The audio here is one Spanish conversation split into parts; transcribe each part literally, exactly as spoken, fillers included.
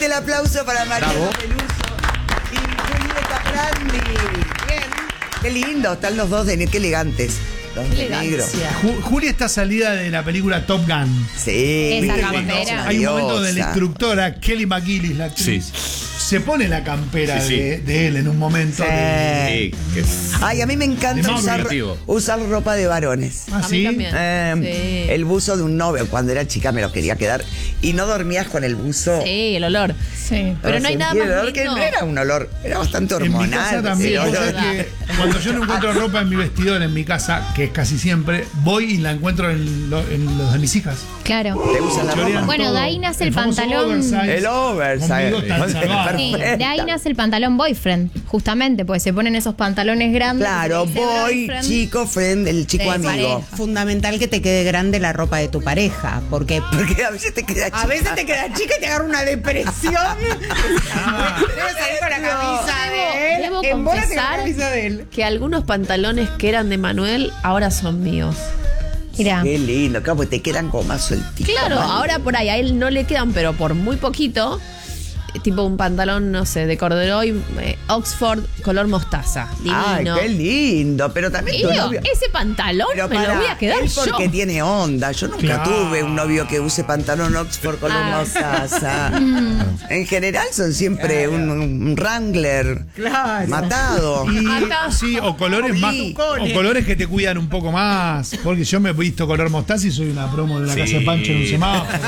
el aplauso para Mariano Bravo. Peluso y Julieta Prandi. Bien. Qué lindo, están los dos de qué elegantes. Los de negro. Ju- Julia está salida de la película Top Gun. Sí. Esa viste campera. que Hay un momento donde la diosa. instructora Kelly McGillis, la actriz, Sí. se pone la campera Sí, sí. De, de él en un momento. Sí. de- Sí, que es- Ay, a mí me encanta De usar, motivo. usar ropa de varones. ¿Ah, A mí sí? también. Eh, Sí. El buzo de un novio, cuando era chica me lo quería quedar. Y no dormías con el buzo. Sí, el olor. Sí. Pero no hay nada Sentí el más olor que lindo. no era un olor, era bastante En mi hormonal. casa también. el vos olor. sabés que cuando yo no encuentro ropa en mi vestidor en mi casa, que es casi siempre, voy y la encuentro en, lo- en los de mis hijas. Claro. ¿Te gusta la Chorean ropa? Bueno, todo. de ahí nace el famoso pantalón. oversize. El oversize. Conmigo tan salvado. Sí, Perfecta. de ahí nace el pantalón boyfriend, justamente, porque se ponen esos pantalones grandes. Claro, y se dice boy, boyfriend. chico, friend, el chico De amigo. pareja. Fundamental que te quede grande la ropa de tu pareja, porque Porque a veces te queda chica. a veces te queda chica y te agarra una depresión. Debes salir con la camisa de él. Debo en bolas y con la confesar camisa de él. que algunos pantalones que eran de Manuel ahora son míos. Mirá. Qué lindo, claro, porque te quedan como más sueltitos. Claro, más- ahora por ahí a él no le quedan, pero por muy poquito. eh, Tipo un pantalón, no sé, de corduroy, eh, Oxford, color mostaza. Ay, Divino. qué lindo, pero Y también tu digo, novio. ese pantalón Pero me lo pará, voy a quedar él yo. porque tiene onda. Yo nunca Claro. tuve un novio que use pantalón Oxford color Ah. mostaza. En general son siempre un, un Wrangler Claro. matado. Y, Acá. sí, o colores más, o colores que te cuidan un poco más. Porque yo me he visto color mostaza y soy una promo de la Sí. casa de Pancho en un semáforo.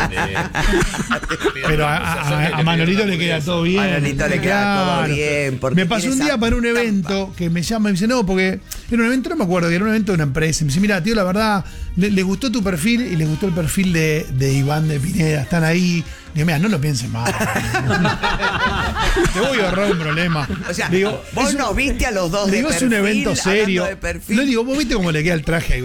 Pero a, a- a Manolito le queda todo bien. Manolito le queda todo Claro. bien, porque Me pasó tiene un día esa para un estampa. evento que me llama y me dice, no, porque era un evento, no me acuerdo, que era un evento de una empresa. Y me dice, mira, tío, la verdad, le, le gustó tu perfil y le gustó el perfil de, de Iván de Pineda. Están ahí. Digo, mira, no lo pienses mal. Te voy a ahorrar un problema. O sea, Digo, vos es un- no viste a los dos le de digo, perfil. es un evento hablando serio. de perfil. No digo, vos viste cómo le queda el traje a